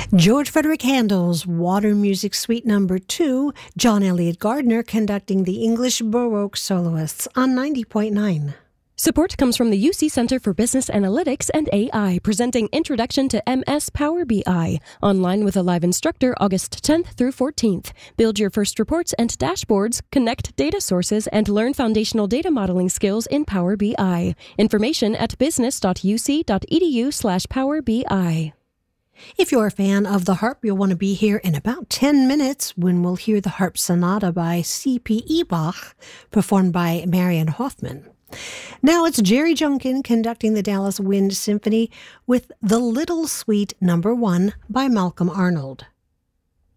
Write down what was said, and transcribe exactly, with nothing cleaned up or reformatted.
George Frederick Handel's Water Music Suite Number two, John Elliott Gardner conducting the English Baroque soloists on ninety point nine. Support comes from the U C Center for Business Analytics and A I, presenting Introduction to M S Power B I, online with a live instructor August tenth through fourteenth. Build your first reports and dashboards, connect data sources, and learn foundational data modeling skills in Power B I. Information at business.uc.edu slash Power BI. If you're a fan of the harp, you'll want to be here in about ten minutes when we'll hear the Harp Sonata by C P E Bach, performed by Marian Hoffman. Now it's Jerry Junkin conducting the Dallas Wind Symphony with The Little Suite Number one by Malcolm Arnold.